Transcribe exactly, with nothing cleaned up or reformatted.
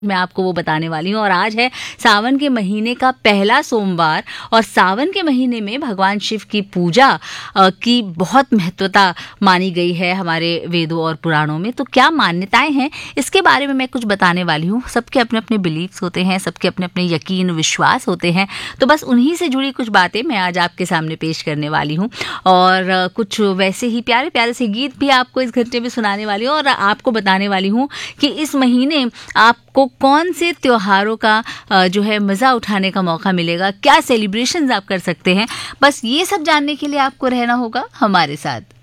मैं आपको वो बताने वाली हूँ। और आज है सावन के महीने का पहला सोमवार और सावन के महीने में भगवान शिव की पूजा की बहुत महत्वता मानी गई है हमारे वेदों और पुराणों में। तो क्या मान्यताएं हैं इसके बारे में मैं कुछ बताने वाली हूँ। सबके अपने अपने बिलीव्स होते हैं, सबके अपने अपने यकीन विश्वास होते हैं। तो बस उन्हीं से जुड़ी कुछ बातें मैं आज आपके सामने पेश करने वाली हूँ और कुछ वैसे ही प्यारे प्यारे से गीत भी आपको इस घंटे में सुनाने वाली हूँ और आपको बताने वाली हूँ कि इस महीने आपको कौन से त्योहारों का जो है मज़ा उठाने का मौका मिलेगा, क्या सेलिब्रेशंस आप कर सकते हैं। बस ये सब जानने के लिए आपको रहना होगा हमारे साथ।